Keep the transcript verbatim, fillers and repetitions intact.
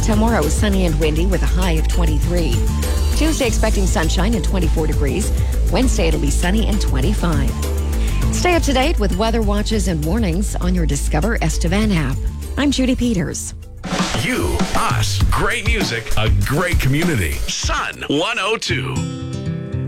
Tomorrow, sunny and windy with a high of twenty-three. Tuesday, expecting sunshine and twenty-four degrees. Wednesday, it'll be sunny and twenty-five. Stay up to date with weather watches and warnings on your Discover Estevan app. I'm Judy Peters. You, us, great music, a great community. Sun one oh two.